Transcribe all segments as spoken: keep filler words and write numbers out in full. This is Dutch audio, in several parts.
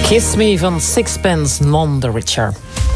Kiss Me van Sixpence None the Richer.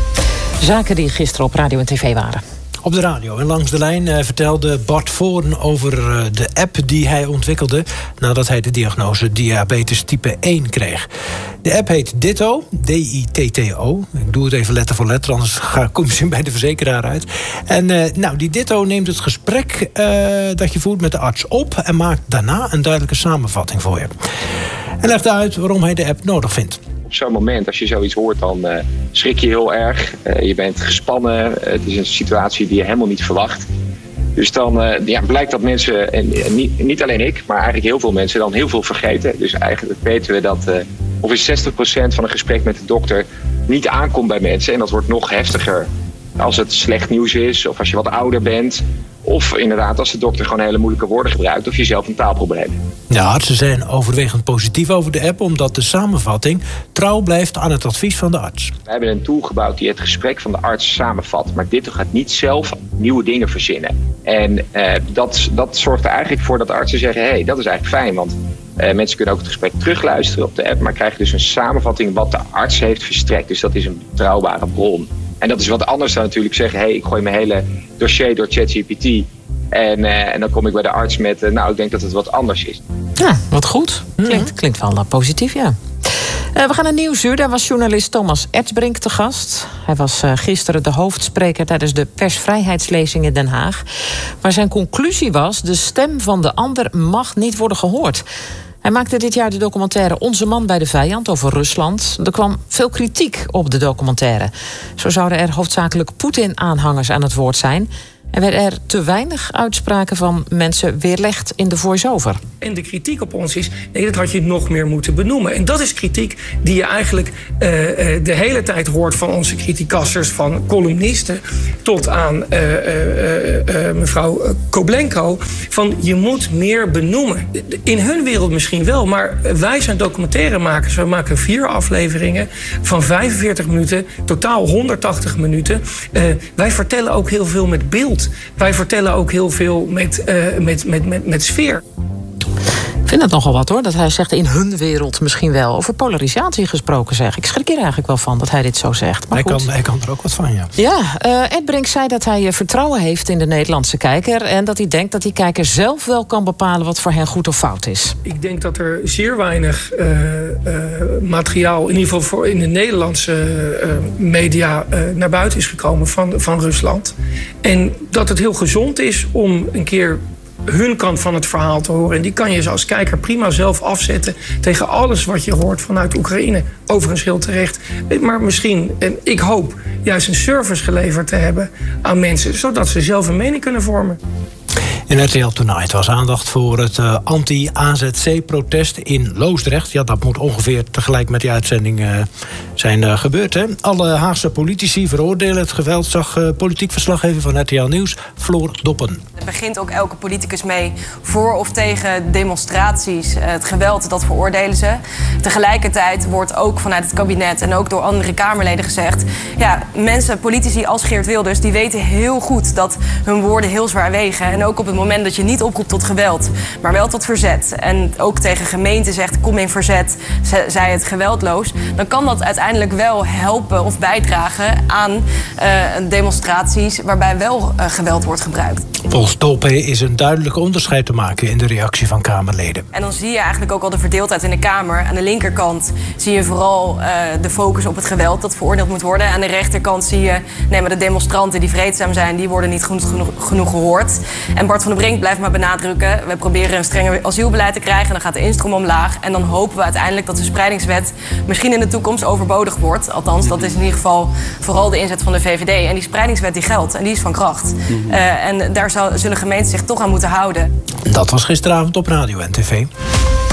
Zaken die gisteren op radio en tv waren. Op de radio en langs de lijn uh, vertelde Bart Voorn over uh, de app die hij ontwikkelde nadat hij de diagnose diabetes type één kreeg. De app heet Ditto, D I T T O. Ik doe het even letter voor letter, anders ga, kom je bij de verzekeraar uit. En uh, nou, die Ditto neemt het gesprek uh, dat je voert met de arts op en maakt daarna een duidelijke samenvatting voor je. En legt uit waarom hij de app nodig vindt. Op zo'n moment, als je zoiets hoort, dan uh, schrik je heel erg. Uh, je bent gespannen. Uh, het is een situatie die je helemaal niet verwacht. Dus dan uh, ja, blijkt dat mensen, en, en niet, niet alleen ik, maar eigenlijk heel veel mensen, dan heel veel vergeten. Dus eigenlijk weten we dat uh, ongeveer zestig procent van een gesprek met de dokter niet aankomt bij mensen. En dat wordt nog heftiger als het slecht nieuws is, of als je wat ouder bent. Of inderdaad als de dokter gewoon hele moeilijke woorden gebruikt, of je zelf een taalprobleem hebt. De artsen zijn overwegend positief over de app, omdat de samenvatting trouw blijft aan het advies van de arts. We hebben een tool gebouwd die het gesprek van de arts samenvat. Maar dit gaat niet zelf nieuwe dingen verzinnen. En uh, dat, dat zorgt er eigenlijk voor dat artsen zeggen, hé, hey, dat is eigenlijk fijn. Want uh, mensen kunnen ook het gesprek terugluisteren op de app, maar krijgen dus een samenvatting wat de arts heeft verstrekt. Dus dat is een betrouwbare bron. En dat is wat anders dan natuurlijk zeggen, hé, hey, ik gooi mijn hele dossier door ChatGPT. En, uh, en dan kom ik bij de arts met, uh, nou, ik denk dat het wat anders is. Ja, wat goed. Klinkt, klinkt wel uh, positief, ja. Uh, we gaan naar Nieuwsuur. Daar was journalist Thomas Erdbrink te gast. Hij was uh, gisteren de hoofdspreker tijdens de persvrijheidslezing in Den Haag. Maar zijn conclusie was, de stem van de ander mag niet worden gehoord. Hij maakte dit jaar de documentaire Onze Man bij de Vijand over Rusland. Er kwam veel kritiek op de documentaire. Zo zouden er hoofdzakelijk Poetin-aanhangers aan het woord zijn. En werden er te weinig uitspraken van mensen weerlegd in de voice-over. En de kritiek op ons is, nee, dat had je nog meer moeten benoemen. En dat is kritiek die je eigenlijk uh, uh, de hele tijd hoort van onze criticasters, van columnisten tot aan uh, uh, uh, mevrouw Koblenko. Van je moet meer benoemen. In hun wereld misschien wel, maar wij zijn documentairemakers. We maken vier afleveringen van vijfenveertig minuten, totaal honderdtachtig minuten. Uh, wij vertellen ook heel veel met beeld. Wij vertellen ook heel veel met, uh, met, met, met, met sfeer. Ik vind het nogal wat hoor, dat hij zegt in hun wereld misschien wel. Over polarisatie gesproken zeg. Ik schrik er eigenlijk wel van dat hij dit zo zegt. Maar hij, kan, hij kan er ook wat van, ja. Ja, uh, Erdbrink zei dat hij vertrouwen heeft in de Nederlandse kijker. En dat hij denkt dat die kijker zelf wel kan bepalen wat voor hen goed of fout is. Ik denk dat er zeer weinig uh, uh, materiaal, in ieder geval voor in de Nederlandse uh, media, uh, naar buiten is gekomen van, van Rusland. En dat het heel gezond is om een keer hun kant van het verhaal te horen. En die kan je als kijker prima zelf afzetten tegen alles wat je hoort vanuit Oekraïne. Overigens heel terecht. Maar misschien, en ik hoop, juist een service geleverd te hebben aan mensen, zodat ze zelf een mening kunnen vormen. In R T L Tonight was aandacht voor het uh, anti-A Z C-protest in Loosdrecht. Ja, dat moet ongeveer tegelijk met die uitzending uh, zijn uh, gebeurd. Hè? Alle Haagse politici veroordelen het geweld, zag uh, politiek verslaggever van R T L Nieuws, Floor Doppen. Er begint ook elke politicus mee voor of tegen demonstraties. Het geweld, dat veroordelen ze. Tegelijkertijd wordt ook vanuit het kabinet en ook door andere Kamerleden gezegd, ja, mensen, politici als Geert Wilders, die weten heel goed dat hun woorden heel zwaar wegen. En ook op het moment dat je niet oproept tot geweld, maar wel tot verzet. En ook tegen gemeenten zegt, kom in verzet, zij het geweldloos. Dan kan dat uiteindelijk wel helpen of bijdragen aan uh, demonstraties waarbij wel uh, geweld wordt gebruikt. Volgens Doppen is een duidelijk onderscheid te maken in de reactie van Kamerleden. En dan zie je eigenlijk ook al de verdeeldheid in de Kamer. Aan de linkerkant zie je vooral uh, de focus op het geweld dat veroordeeld moet worden. Aan de rechterkant zie je, nee, maar de demonstranten die vreedzaam zijn, die worden niet genoeg, genoeg, genoeg gehoord. En Bart van der Brink blijft maar benadrukken, we proberen een strenger asielbeleid te krijgen en dan gaat de instroom omlaag. En dan hopen we uiteindelijk dat de spreidingswet misschien in de toekomst overbodig wordt. Althans, dat is in ieder geval vooral de inzet van de V V D. En die spreidingswet die geldt en die is van kracht. Uh, en daar zou, zullen gemeenten zich toch aan moeten houden. Dat was gisteravond op radio en tv.